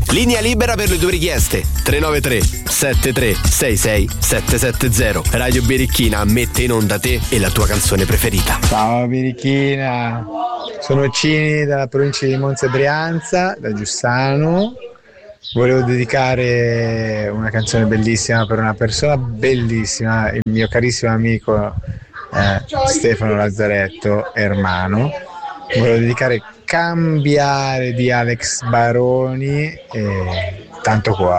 Linea libera per le tue richieste. 393 7366 770. Radio Birichina mette in onda te e la tua canzone preferita. Ciao Birichina, sono Cini dalla provincia di Monza e Brianza, da Giussano. Volevo dedicare una canzone bellissima per una persona bellissima, il mio carissimo amico Stefano Lazzaretto Ermano. Volevo dedicare Cambiare di Alex Baroni e Tanto Cuore.